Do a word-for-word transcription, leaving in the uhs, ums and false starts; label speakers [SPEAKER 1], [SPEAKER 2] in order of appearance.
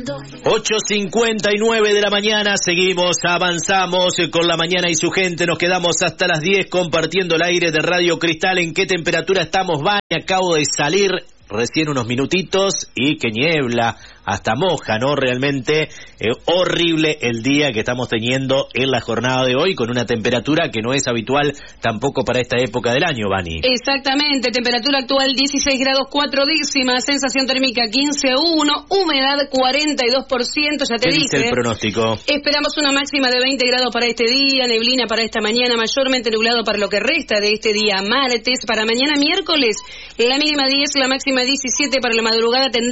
[SPEAKER 1] ocho cincuenta y nueve de la mañana, seguimos, avanzamos con la mañana y su gente, nos quedamos hasta las diez compartiendo el aire de Radio Cristal. ¿En qué temperatura estamos, Vani? Acabo de salir recién unos minutitos y que niebla, hasta moja, ¿no? Realmente eh, horrible el día que estamos teniendo en la jornada de hoy, con una temperatura que no es habitual tampoco para esta época del año, Vani.
[SPEAKER 2] Exactamente, temperatura actual dieciséis grados cuatro décimas, sensación térmica quince a uno, humedad cuarenta y dos por ciento, ya te
[SPEAKER 1] ¿Qué
[SPEAKER 2] dije.
[SPEAKER 1] dice el pronóstico?
[SPEAKER 2] Esperamos una máxima de veinte grados para este día, neblina para esta mañana, mayormente nublado para lo que resta de este día martes. Para mañana miércoles, la mínima diez, la máxima diecisiete, para la madrugada tendrá